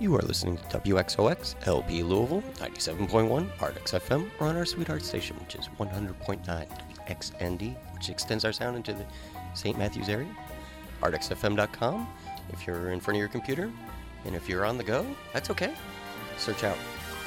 You are listening to WXOX LP Louisville, 97.1 Artix FM, or on our sweetheart station, which is 100.9 XND, which extends our sound into the St. Matthews area. ArtixFM.com if you're in front of your computer, and if you're on the go, that's okay. Search out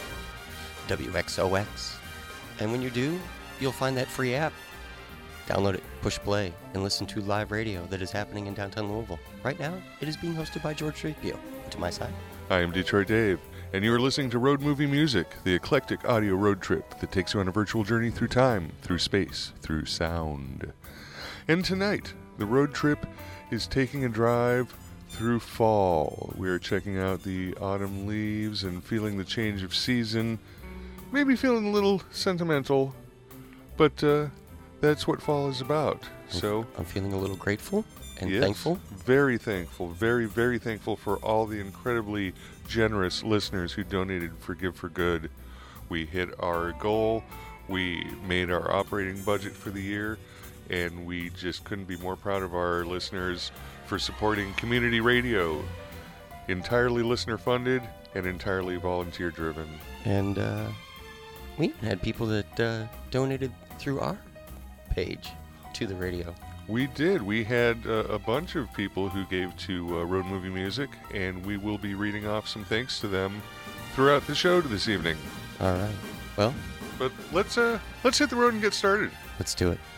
WXOX, and when you do, you'll find that free app. Download it, push play, and listen to live radio that is happening in downtown Louisville. Right now, it is being hosted by George Tripio. To my side, I am Detroit Dave, and you are listening to Road Movie Music, the eclectic audio road trip that takes you on a virtual journey through time, through space, through sound. And tonight, the road trip is taking a drive through fall. We are checking out the autumn leaves and feeling the change of season, maybe feeling a little sentimental, but that's what fall is about. So I'm feeling a little grateful and yes, thankful. Very thankful. Very, very thankful for all the incredibly generous listeners who donated for Give for Good. We hit our goal. We made our operating budget for the year, and we just couldn't be more proud of our listeners for supporting community radio. Entirely listener-funded and entirely volunteer-driven. And we even had people that donated through our page to the radio. We did. We had a bunch of people who gave to Road Movie Music, and we will be reading off some thanks to them throughout the show this evening. All right. Well, but let's hit the road and get started. Let's do it.